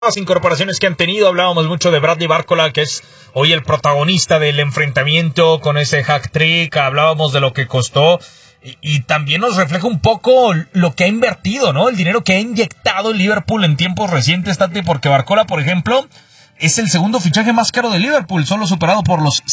Las incorporaciones que han tenido, hablábamos mucho de Bradley Barcola, que es hoy el protagonista del enfrentamiento con ese hack trick, hablábamos de lo que costó y también nos refleja un poco lo que ha invertido, ¿no? El dinero que ha inyectado el Liverpool en tiempos recientes, Tati, porque Barcola, por ejemplo, es el segundo fichaje más caro de Liverpool, solo superado por los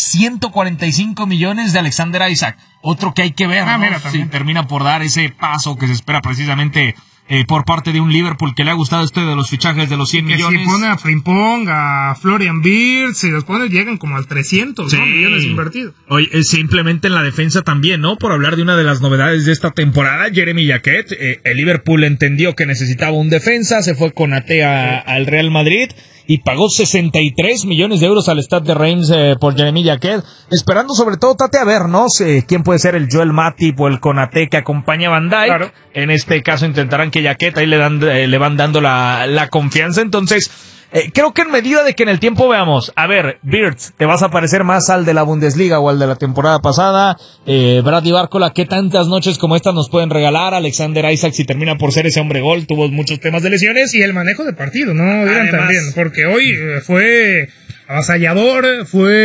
145 millones de Alexander Isak. Otro que hay que ver, ¿no? Mira, si termina por dar ese paso que se espera precisamente por parte de un Liverpool que le ha gustado de los fichajes de los 100 millones. Si pone a Frimpong, a Florian Wirtz, si los pone, llegan como al 300, ¿no? Millones invertidos. Oye, simplemente en la defensa también, ¿no? Por hablar de una de las novedades de esta temporada, Jeremy Jacquet, el Liverpool entendió que necesitaba un defensa, se fue con Atea al Real Madrid y pagó 63 millones de euros al Stade de Reims por Jeremy Jacquet, esperando sobre todo, Tate, a ver, ¿no? Quién puede ser el Joel Matip o el Konaté que acompaña a Van Dijk. Claro. En este caso intentarán que Jacquet ahí le van dando la confianza. Entonces, creo que en medida de que en el tiempo veamos, a ver, Wirtz, te vas a parecer más al de la Bundesliga o al de la temporada pasada, Bradley Barcola, ¿qué tantas noches como estas nos pueden regalar? Alexander Isak, si termina por ser ese hombre gol, tuvo muchos temas de lesiones. Y el manejo de partido, ¿no? Dirán también, porque hoy fue avasallador,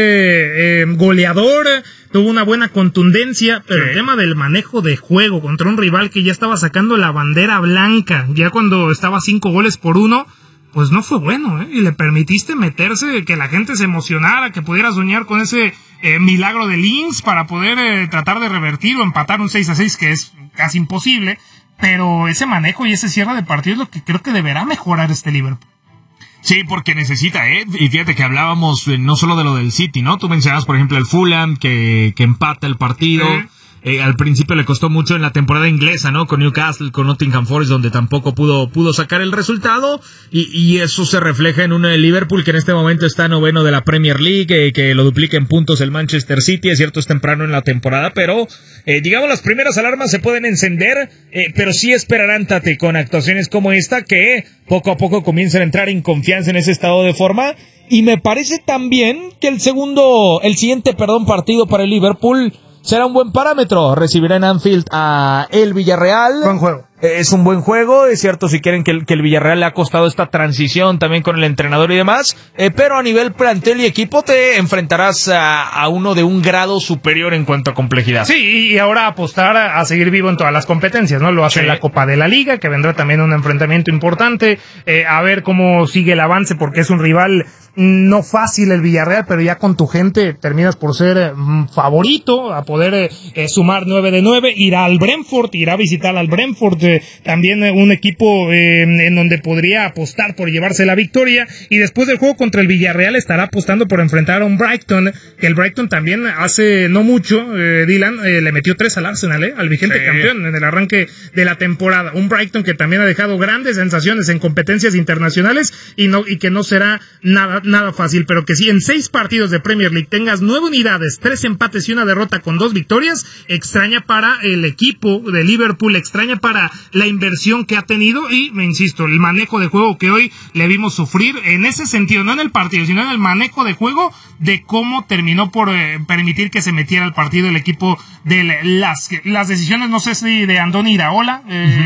fue goleador, tuvo una buena contundencia, pero el tema del manejo de juego contra un rival que ya estaba sacando la bandera blanca, ya cuando estaba 5-1, pues no fue bueno, ¿eh? Y le permitiste meterse, que la gente se emocionara, que pudiera soñar con ese milagro de Links para poder tratar de revertir o empatar un 6-6, que es casi imposible, pero ese manejo y ese cierre de partido es lo que creo que deberá mejorar este Liverpool. Sí, porque necesita, y fíjate que hablábamos no solo de lo del City, ¿no? Tú mencionabas, por ejemplo, el Fulham, que empata el partido. Al principio le costó mucho en la temporada inglesa, ¿no? Con Newcastle, con Nottingham Forest, donde tampoco pudo sacar el resultado, y eso se refleja en un Liverpool que en este momento está noveno de la Premier League, que lo duplica en puntos el Manchester City. Es cierto, es temprano en la temporada, pero digamos las primeras alarmas se pueden encender, pero sí esperarán, Tate, con actuaciones como esta, que poco a poco comiencen a entrar en confianza en ese estado de forma. Y me parece también que el siguiente partido para el Liverpool será un buen parámetro. Recibirá en Anfield a el Villarreal. Buen juego. Es un buen juego, es cierto, si quieren que el Villarreal le ha costado esta transición también con el entrenador y demás, pero a nivel plantel y equipo te enfrentarás a uno de un grado superior en cuanto a complejidad. Sí, y ahora apostar a seguir vivo en todas las competencias, ¿no? Lo hace en la Copa de la Liga, que vendrá también un enfrentamiento importante, a ver cómo sigue el avance, porque es un rival no fácil el Villarreal, pero ya con tu gente terminas por ser favorito, a poder sumar 9 de 9, irá al Brentford, irá a visitar al Brentford, también un equipo en donde podría apostar por llevarse la victoria, y después del juego contra el Villarreal estará apostando por enfrentar a un Brighton, que el Brighton también hace no mucho, Dylan, le metió 3 al Arsenal, al vigente campeón en el arranque de la temporada, un Brighton que también ha dejado grandes sensaciones en competencias internacionales y que no será nada fácil, pero que si en 6 partidos de Premier League tengas 9 unidades, 3 empates y una derrota con 2 victorias, extraña para el equipo de Liverpool, extraña para la inversión que ha tenido y, me insisto, el manejo de juego que hoy le vimos sufrir en ese sentido, no en el partido, sino en el manejo de juego, de cómo terminó por permitir que se metiera al partido el equipo de las decisiones, no sé si de Andoni Iraola.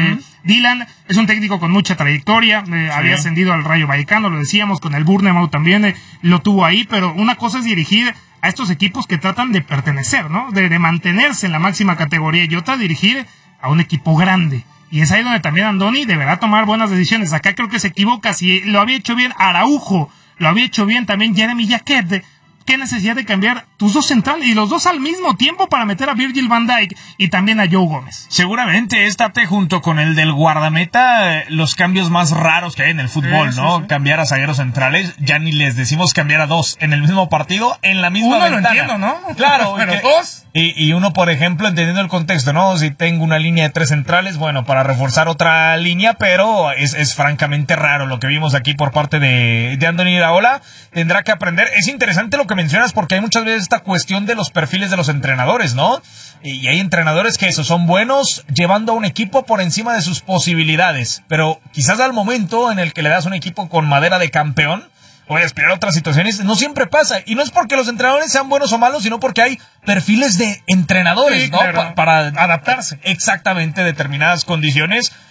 Dylan es un técnico con mucha trayectoria, había ascendido al Rayo Vallecano, lo decíamos, con el Bournemouth también lo tuvo ahí, pero una cosa es dirigir a estos equipos que tratan de pertenecer, ¿no? De mantenerse en la máxima categoría, y otra dirigir a un equipo grande. Y es ahí donde también Andoni deberá tomar buenas decisiones. Acá creo que se equivoca. Si lo había hecho bien Araujo, lo había hecho bien también Jeremy Jacquet, ¿qué necesidad de cambiar tus dos centrales y los dos al mismo tiempo para meter a Virgil van Dijk y también a Joe Gómez? Seguramente estate junto con el del guardameta los cambios más raros que hay en el fútbol, ¿no? Sí. Cambiar a zagueros centrales, ya ni les decimos cambiar a 2 en el mismo partido, en la misma ventana. Lo entiendo, ¿no? Claro. Pero 2... Y uno, por ejemplo, entendiendo el contexto, ¿no? Si tengo una línea de 3 centrales, bueno, para reforzar otra línea, pero es francamente raro lo que vimos aquí por parte de Andoni Iraola. Tendrá que aprender. Es interesante lo que mencionas, porque hay muchas veces esta cuestión de los perfiles de los entrenadores, ¿no? Y hay entrenadores que son buenos llevando a un equipo por encima de sus posibilidades, pero quizás al momento en el que le das un equipo con madera de campeón, o a aspirar a otras situaciones, no siempre pasa, y no es porque los entrenadores sean buenos o malos, sino porque hay perfiles de entrenadores, ¿no? Claro. Para adaptarse exactamente a determinadas condiciones,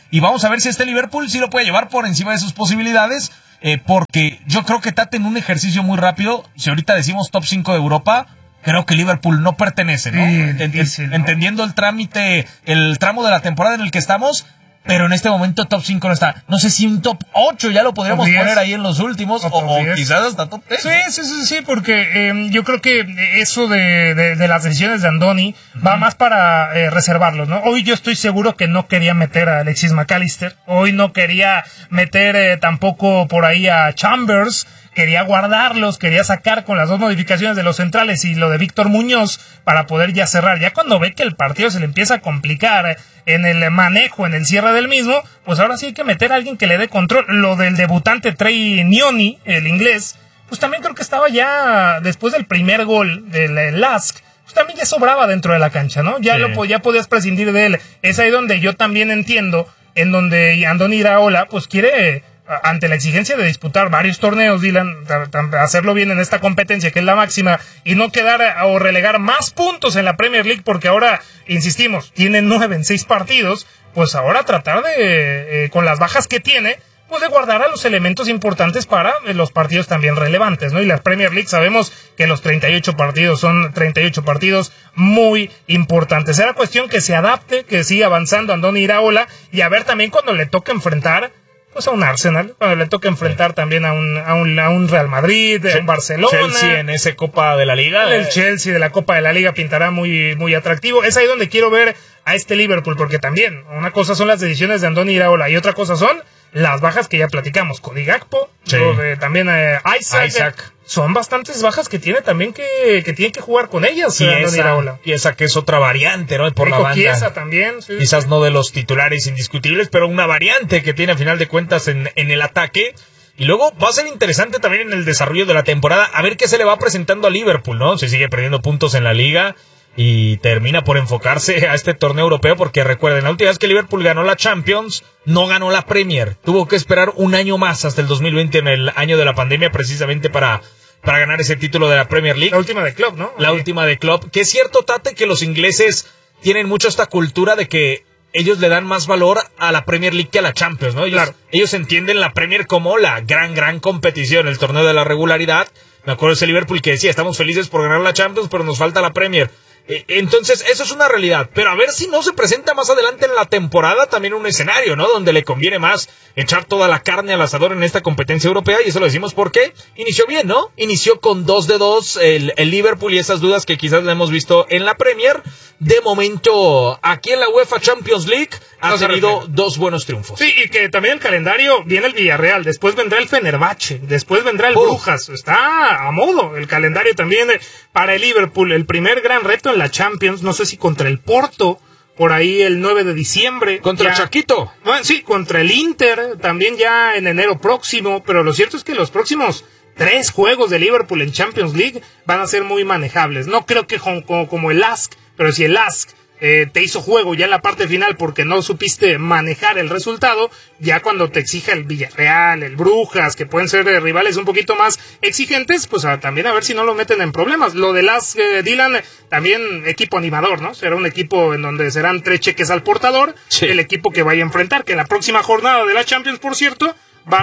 y vamos a ver si este Liverpool sí lo puede llevar por encima de sus posibilidades, porque yo creo que Tate, en un ejercicio muy rápido, si ahorita decimos top 5 de Europa, creo que Liverpool no pertenece, ¿no? Difícil, ¿no? Entendiendo el trámite, el tramo de la temporada en el que estamos, pero en este momento top 5 no está. No sé si un top 8 ya lo podríamos poner ahí en los últimos, o quizás hasta top 10. Sí, porque yo creo que eso de las decisiones de Andoni va más para reservarlos, ¿no? Hoy yo estoy seguro que no quería meter a Alexis McAllister, hoy no quería meter tampoco por ahí a Chambers, quería guardarlos, quería sacar con las dos modificaciones de los centrales y lo de Víctor Muñoz para poder ya cerrar. Ya cuando ve que el partido se le empieza a complicar en el manejo, en el cierre del mismo, pues ahora sí hay que meter a alguien que le dé control. Lo del debutante Trey Nioni, el inglés, pues también creo que estaba ya después del primer gol del Lask, pues también ya sobraba dentro de la cancha, ¿no? Ya ya podías prescindir de él. Es ahí donde yo también entiendo, en donde Andoni Iraola pues quiere, ante la exigencia de disputar varios torneos, Dylan, hacerlo bien en esta competencia que es la máxima y no quedar o relegar más puntos en la Premier League, porque ahora, insistimos, tiene 9 en 6 partidos, pues ahora tratar de, con las bajas que tiene, pues de guardar a los elementos importantes para los partidos también relevantes, ¿no? Y la Premier League sabemos que los 38 partidos son 38 partidos muy importantes. Será cuestión que se adapte, que siga avanzando Andoni Iraola y a ver también cuando le toque enfrentar pues a un Arsenal, cuando le toca enfrentar también a un Real Madrid, a un Barcelona. Chelsea en ese Copa de la Liga. El Chelsea de la Copa de la Liga pintará muy atractivo. Es ahí donde quiero ver a este Liverpool, porque también una cosa son las decisiones de Andoni Iraola y otra cosa son las bajas que ya platicamos. Cody Gakpo, también Isaac. Son bastantes bajas que tiene también que tiene que jugar con ellas. Chiesa, que es otra variante, ¿no? Por la banda. Chiesa también. Sí, quizás no de los titulares indiscutibles, pero una variante que tiene a final de cuentas en el ataque. Y luego va a ser interesante también en el desarrollo de la temporada a ver qué se le va presentando a Liverpool, ¿no? Si sigue perdiendo puntos en la liga y termina por enfocarse a este torneo europeo, porque recuerden, la última vez que Liverpool ganó la Champions, no ganó la Premier. Tuvo que esperar un año más hasta el 2020, en el año de la pandemia, precisamente para ganar ese título de la Premier League. La última de Klopp, ¿no? La última de Klopp. Que es cierto, Tate, que los ingleses tienen mucho esta cultura de que ellos le dan más valor a la Premier League que a la Champions, ¿no? Ellos entienden la Premier como la gran competición, el torneo de la regularidad. Me acuerdo de ese Liverpool que decía, estamos felices por ganar la Champions, pero nos falta la Premier. Entonces, eso es una realidad. Pero a ver si no se presenta más adelante en la temporada también un escenario, ¿no? Donde le conviene más echar toda la carne al asador en esta competencia europea. Y eso lo decimos porque inició bien, ¿no? Inició con 2-2 el Liverpool, y esas dudas que quizás le hemos visto en la Premier. De momento, aquí en la UEFA Champions League ha tenido 2 buenos triunfos. Sí, y que también el calendario viene el Villarreal, después vendrá el Fenerbahce, después vendrá el Brujas. Está a modo el calendario también para el Liverpool. El primer gran reto en la Champions, no sé si contra el Porto, por ahí el 9 de diciembre. Contra el Chaquito. Bueno, sí, contra el Inter, también ya en enero próximo, pero lo cierto es que los próximos 3 juegos de Liverpool en Champions League van a ser muy manejables. No creo que como el Lask, pero si el Lask te hizo juego ya en la parte final porque no supiste manejar el resultado, ya cuando te exija el Villarreal, el Brujas, que pueden ser rivales un poquito más exigentes, pues también a ver si no lo meten en problemas. Lo de Lask, Dylan, también equipo animador, ¿no? Será un equipo en donde serán 3 cheques al portador, el equipo que vaya a enfrentar, que en la próxima jornada de la Champions, por cierto, va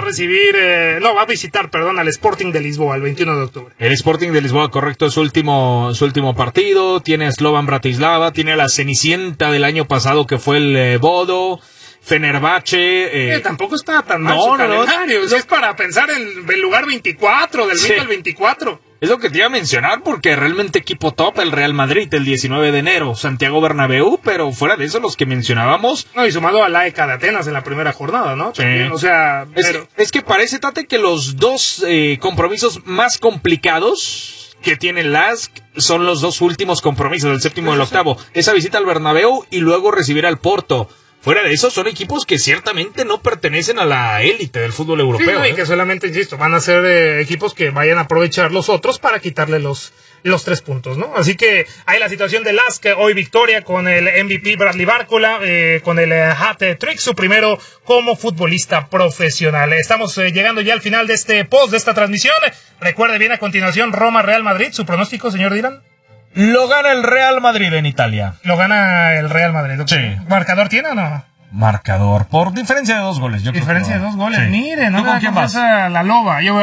a visitar al Sporting de Lisboa el 21 de octubre. El Sporting de Lisboa, correcto, su último partido. Tiene a Slovan Bratislava, tiene a la Cenicienta del año pasado que fue el Bodo, Fenerbahce. Tampoco está tan mal su calendario. Es para pensar en el lugar 24, del 20 al 24. Es lo que te iba a mencionar, porque realmente equipo top el Real Madrid el 19 de enero, Santiago Bernabéu, pero fuera de eso los que mencionábamos. No, y sumado a la ECA de Atenas en la primera jornada, ¿no? También, o sea... Es que parece, Tate, que los 2 compromisos más complicados que tiene el LASK son los 2 últimos compromisos, el 7º y el 8º. Esa visita al Bernabéu y luego recibir al Porto. Fuera de eso, son equipos que ciertamente no pertenecen a la élite del fútbol europeo. Sí, y que solamente, insisto, van a ser equipos que vayan a aprovechar los otros para quitarle los 3 puntos, ¿no? Así que hay la situación de Lask, hoy victoria con el MVP Bradley Barcola, con el hat-trick, su primero como futbolista profesional. Estamos llegando ya al final de este post, de esta transmisión. Recuerde bien a continuación Roma-Real Madrid. ¿Su pronóstico, señor Dylan? Lo gana el Real Madrid en Italia. Lo gana el Real Madrid. Sí. ¿Marcador tiene o no? marcador por diferencia de 2 goles. Diferencia de 2 goles. Sí. Miren, ¿Tú no con quién vas? La loba. Yo